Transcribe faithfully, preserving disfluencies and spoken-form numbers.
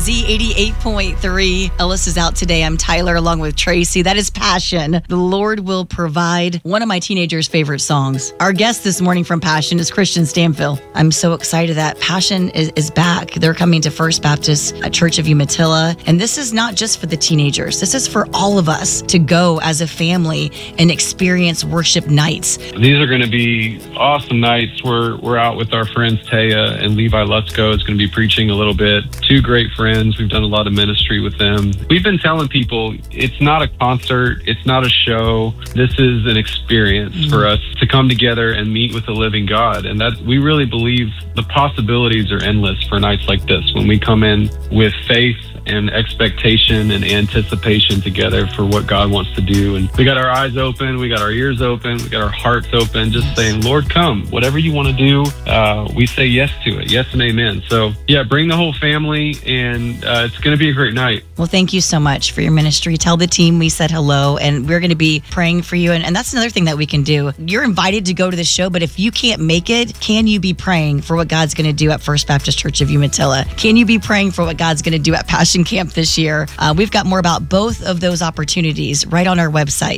Z eighty-eight point three. Ellis is out today. I'm Tyler along with Tracy. That is Passion. The Lord Will Provide. One of my teenagers' favorite songs. Our guest this morning from Passion is Christian Stanfill. I'm so excited that Passion is, is back. They're coming to First Baptist Church of Umatilla. And this is not just for the teenagers. This is for all of us to go as a family and experience worship nights. These are going to be awesome nights. We're, we're out with our friends Taya and Levi Lutzko is going to be preaching a little bit. Two great friends. We've done a lot of ministry with them. We've been telling people it's not a concert. It's not a show. This is an experience mm-hmm. for us to come together and meet with the living God. And that we really believe the possibilities are endless for nights like this when we come in with faith and expectation and anticipation together for what God wants to do. And we got our eyes open, we got our ears open, we got our hearts open, just saying, Lord, come. Whatever you want to do, uh, we say yes to it. Yes and amen. So yeah, bring the whole family, and uh, it's going to be a great night. Well, thank you so much for your ministry. Tell the team we said hello, and we're going to be praying for you. And, and that's another thing that we can do. You're invited to go to the show, but if you can't make it, can you be praying for what God's going to do at First Baptist Church of Umatilla? Can you be praying for what God's going to do at Passion Camp this year? Uh, we've got more about both of those opportunities right on our website.